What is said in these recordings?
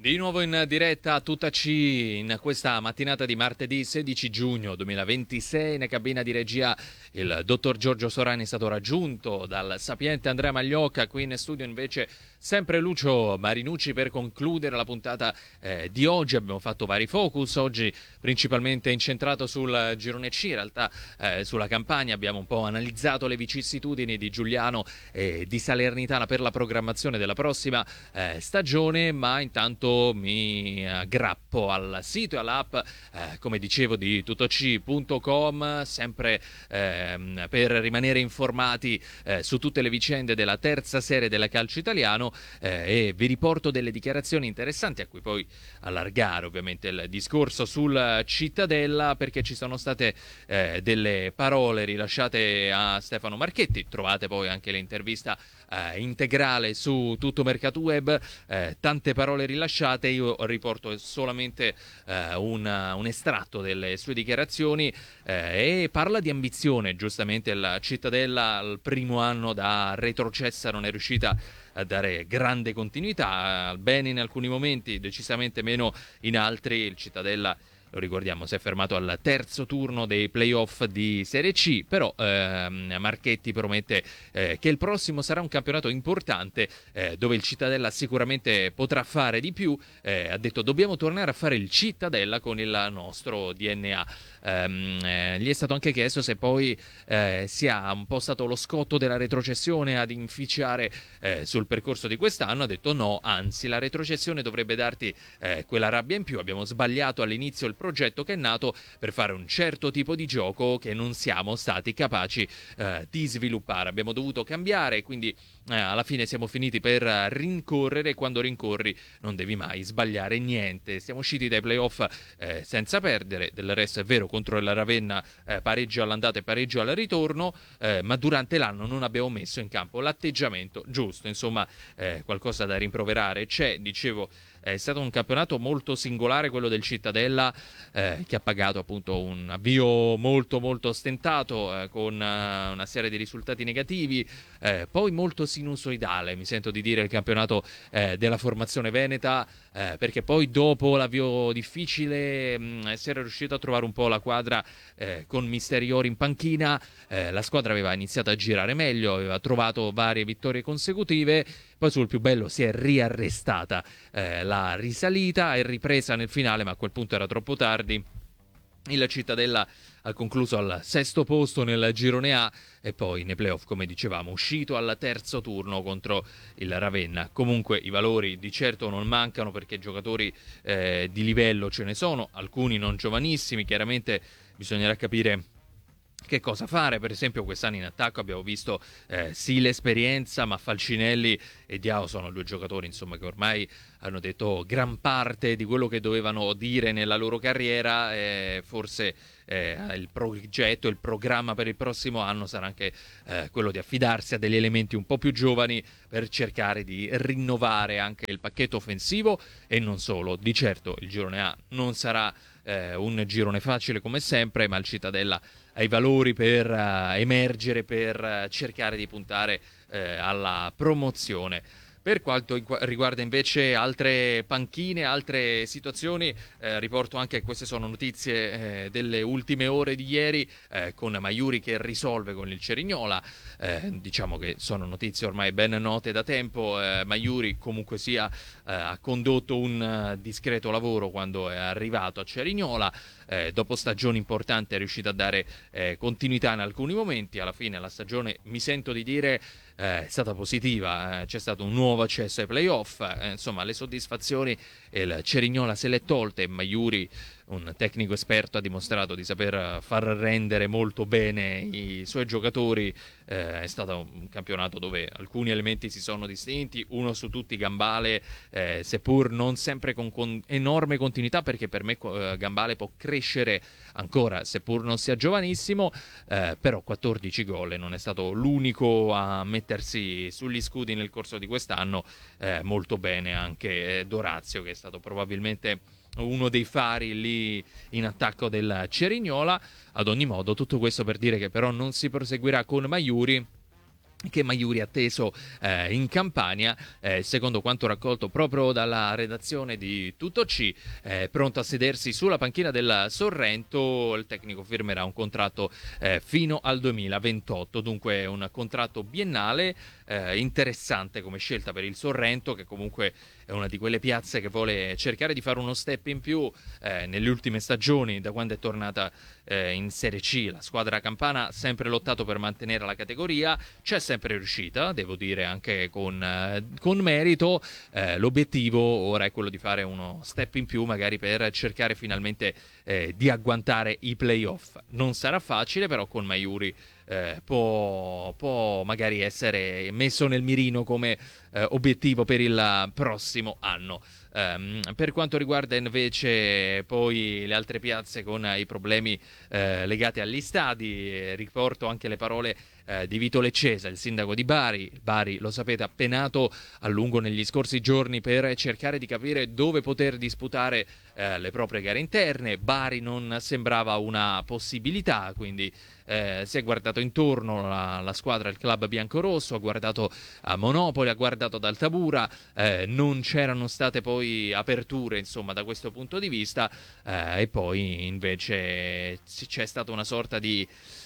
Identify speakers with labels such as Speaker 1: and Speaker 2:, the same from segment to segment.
Speaker 1: Di nuovo in diretta a tutta C in questa mattinata di martedì 16 giugno 2026. In cabina di regia il dottor Giorgio Sorani è stato raggiunto dal sapiente Andrea Magliocca. Qui in studio invece sempre Lucio Marinucci per concludere la puntata di oggi. Abbiamo fatto vari focus, oggi principalmente incentrato sul girone C, in realtà sulla Campania. Abbiamo un po' analizzato le vicissitudini di Giuliano e di Salernitana per la programmazione della prossima stagione, ma intanto mi aggrappo al sito e all'app, come dicevo, di tuttoc.com, sempre per rimanere informati su tutte le vicende della terza serie della calcio italiano, e vi riporto delle dichiarazioni interessanti a cui poi allargare ovviamente il discorso sul Cittadella, perché ci sono state delle parole rilasciate a Stefano Marchetti. Trovate poi anche l'intervista integrale su Tutto Mercato Web, tante parole rilasciate. Io riporto solamente un estratto delle sue dichiarazioni, e parla di ambizione. Giustamente la Cittadella al primo anno da retrocessa non è riuscita a dare grande continuità, bene in alcuni momenti, decisamente meno in altri. Il Cittadella, lo ricordiamo, si è fermato al terzo turno dei playoff di Serie C, però Marchetti promette che il prossimo sarà un campionato importante, dove il Cittadella sicuramente potrà fare di più. Ha detto: dobbiamo tornare a fare il Cittadella con il nostro DNA. Gli è stato anche chiesto se poi sia un po' stato lo scotto della retrocessione ad inficiare sul percorso di quest'anno. Ha detto no, anzi la retrocessione dovrebbe darti quella rabbia in più. Abbiamo sbagliato all'inizio il progetto che è nato per fare un certo tipo di gioco che non siamo stati capaci di sviluppare. Abbiamo dovuto cambiare, quindi alla fine siamo finiti per rincorrere. Quando rincorri non devi mai sbagliare niente. Siamo usciti dai playoff senza perdere. Del resto è vero, contro il Ravenna pareggio all'andata e pareggio al ritorno, ma durante l'anno non abbiamo messo in campo l'atteggiamento giusto. Insomma, qualcosa da rimproverare c'è. Dicevo, è stato un campionato molto singolare quello del Cittadella, che ha pagato appunto un avvio molto molto stentato, con una serie di risultati negativi, poi molto sinusoidale, mi sento di dire, il campionato della formazione veneta, perché poi dopo l'avvio difficile si era riuscito a trovare un po' la quadra con Misteriori in panchina. La squadra aveva iniziato a girare meglio, aveva trovato varie vittorie consecutive, poi sul più bello si è riarrestata la risalita, è ripresa nel finale, ma a quel punto era troppo tardi. Il Cittadella ha concluso al sesto posto nel girone A e poi nei playoff, come dicevamo, uscito al terzo turno contro il Ravenna. Comunque i valori di certo non mancano, perché giocatori di livello ce ne sono, alcuni non giovanissimi. Chiaramente bisognerà capire che cosa fare. Per esempio quest'anno in attacco abbiamo visto sì l'esperienza, ma Falcinelli e Diao sono due giocatori, insomma, che ormai hanno detto gran parte di quello che dovevano dire nella loro carriera. Forse il progetto, il programma per il prossimo anno sarà anche quello di affidarsi a degli elementi un po' più giovani per cercare di rinnovare anche il pacchetto offensivo, e non solo. Di certo il girone A non sarà un girone facile come sempre, ma il Cittadella ha i valori per emergere, per cercare di puntare alla promozione. Per quanto riguarda invece altre panchine, altre situazioni, riporto anche, queste sono notizie delle ultime ore di ieri, con Maiuri che risolve con il Cerignola. Diciamo che sono notizie ormai ben note da tempo. Maiuri comunque sia ha condotto un discreto lavoro quando è arrivato a Cerignola. Dopo stagioni importanti è riuscito a dare continuità in alcuni momenti. Alla fine la stagione, mi sento di dire, è stata positiva. C'è stato un nuovo accesso ai playoff, insomma le soddisfazioni il Cerignola se l'è tolte. Maiuri, un tecnico esperto, ha dimostrato di saper far rendere molto bene i suoi giocatori. È stato un campionato dove alcuni elementi si sono distinti, uno su tutti Gambale, seppur non sempre con enorme continuità, perché per me Gambale può crescere ancora seppur non sia giovanissimo, però 14 gol, e non è stato l'unico a mettersi sugli scudi nel corso di quest'anno. Molto bene anche Dorazio, che è stato probabilmente uno dei fari lì in attacco del Cerignola. Ad ogni modo, tutto questo per dire che però non si proseguirà con Maiuri, che Maiuri ha atteso in Campania, secondo quanto raccolto proprio dalla redazione di Tutto C. Pronto a sedersi sulla panchina del Sorrento, il tecnico firmerà un contratto fino al 2028, dunque un contratto biennale, interessante come scelta per il Sorrento, che comunque è una di quelle piazze che vuole cercare di fare uno step in più nelle ultime stagioni, da quando è tornata in Serie C. La squadra campana ha sempre lottato per mantenere la categoria, c'è sempre riuscita, devo dire anche con merito. L'obiettivo ora è quello di fare uno step in più, magari per cercare finalmente di agguantare i playoff. Non sarà facile, però con Maiuri può magari essere messo nel mirino come obiettivo per il prossimo anno. Per quanto riguarda invece poi le altre piazze con i problemi legati agli stadi, riporto anche le parole di Vito Leccesa, il sindaco di Bari. Bari, lo sapete, ha penato a lungo negli scorsi giorni per cercare di capire dove poter disputare le proprie gare interne. Bari non sembrava una possibilità, quindi si è guardato intorno la squadra, il club biancorosso, ha guardato a Monopoli, ha guardato ad Altabura, non c'erano state poi aperture, insomma, da questo punto di vista, e poi invece c'è stata una sorta di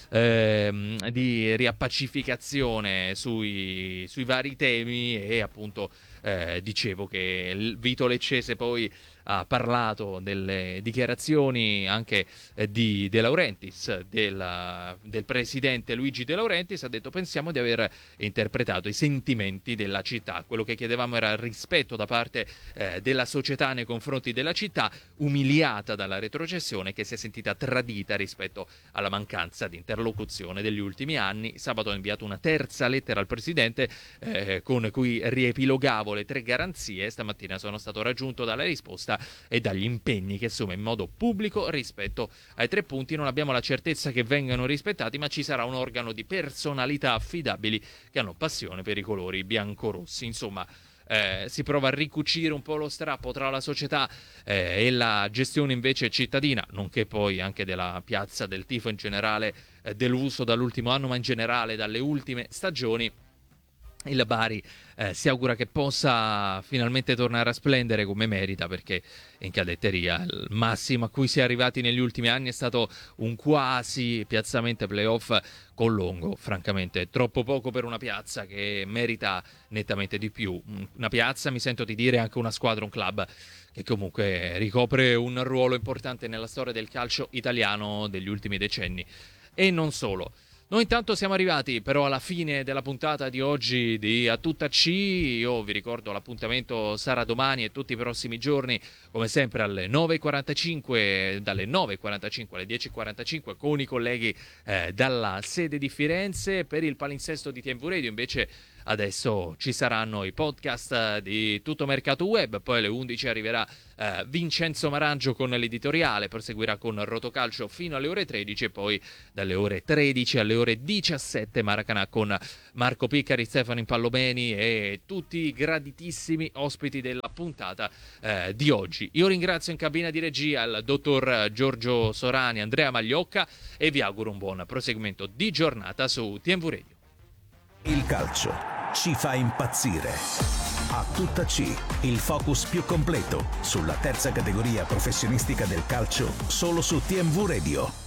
Speaker 1: riappacificazione sui vari temi, e appunto dicevo che il Vito Leccese poi ha parlato delle dichiarazioni anche di De Laurentiis, del presidente Luigi De Laurentiis. Ha detto: pensiamo di aver interpretato i sentimenti della città, quello che chiedevamo era rispetto da parte della società nei confronti della città, umiliata dalla retrocessione, che si è sentita tradita rispetto alla mancanza di interlocuzione degli ultimi anni. Sabato ho inviato una terza lettera al presidente con cui riepilogavo le 3 garanzie. Stamattina sono stato raggiunto dalla risposta e dagli impegni che assume in modo pubblico rispetto ai 3 punti. Non abbiamo la certezza che vengano rispettati, ma ci sarà un organo di personalità affidabili che hanno passione per i colori biancorossi. Insomma, si prova a ricucire un po' lo strappo tra la società e la gestione invece cittadina, nonché poi anche della piazza, del tifo in generale, deluso dall'ultimo anno, ma in generale dalle ultime stagioni. Il Bari si augura che possa finalmente tornare a splendere come merita, perché in cadetteria il massimo a cui si è arrivati negli ultimi anni è stato un quasi piazzamento playoff con Longo. Francamente troppo poco per una piazza che merita nettamente di più. Una piazza, mi sento di dire, anche una squadra, un club che comunque ricopre un ruolo importante nella storia del calcio italiano degli ultimi decenni, e non solo. Noi intanto siamo arrivati però alla fine della puntata di oggi di A Tutta C. Io vi ricordo l'appuntamento sarà domani e tutti i prossimi giorni, come sempre alle 9.45, dalle 9.45 alle 10.45, con i colleghi dalla sede di Firenze. Per il palinsesto di TMV Radio invece adesso ci saranno i podcast di Tutto Mercato Web, poi alle 11 arriverà Vincenzo Marangio con l'editoriale, proseguirà con Rotocalcio fino alle ore 13 e poi dalle ore 13 alle ore 17 Maracanà con Marco Piccari, Stefano Impallomeni e tutti i graditissimi ospiti della puntata di oggi. Io ringrazio in cabina di regia il dottor Giorgio Sorani, Andrea Magliocca, e vi auguro un buon proseguimento di giornata su TMV Radio.
Speaker 2: Il calcio ci fa impazzire. A Tutta C, il focus più completo sulla terza categoria professionistica del calcio, solo su TMV Radio.